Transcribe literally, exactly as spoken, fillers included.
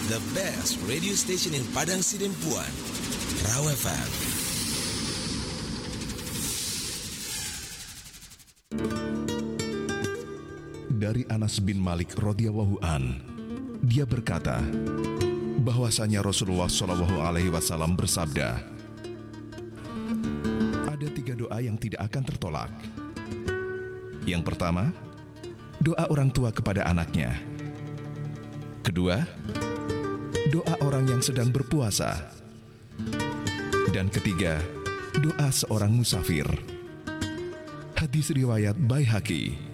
the best radio station in Padang Sidempuan, Raw F M. Dari Anas bin Malik radhiyallahu an, dia berkata bahwasanya Rasulullah shallallahu alaihi wasallam bersabda, ada tiga doa yang tidak akan tertolak. Yang pertama, doa orang tua kepada anaknya. Kedua, doa orang yang sedang berpuasa. Dan ketiga, doa seorang musafir. Hadis riwayat Baihaqi.